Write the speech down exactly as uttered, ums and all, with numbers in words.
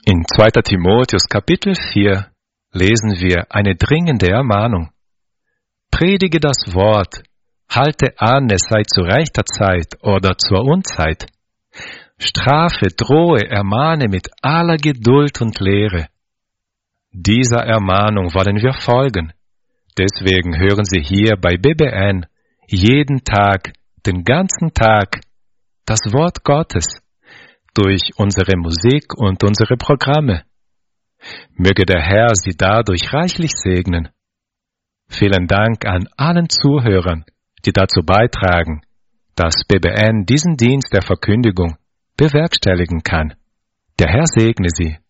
In zweiter Timotheus Kapitel vier lesen wir eine dringende Ermahnung. Predige das Wort, halte an, es sei zu rechter Zeit oder zur Unzeit. Strafe, drohe, ermahne mit aller Geduld und Lehre. Dieser Ermahnung wollen wir folgen. Deswegen hören Sie hier bei B B N jeden Tag, den ganzen Tag, das Wort Gottes durch unsere Musik und unsere Programme. Möge der Herr Sie dadurch reichlich segnen. Vielen Dank an allen Zuhörern, die dazu beitragen, dass B B N diesen Dienst der Verkündigung bewerkstelligen kann. Der Herr segne Sie.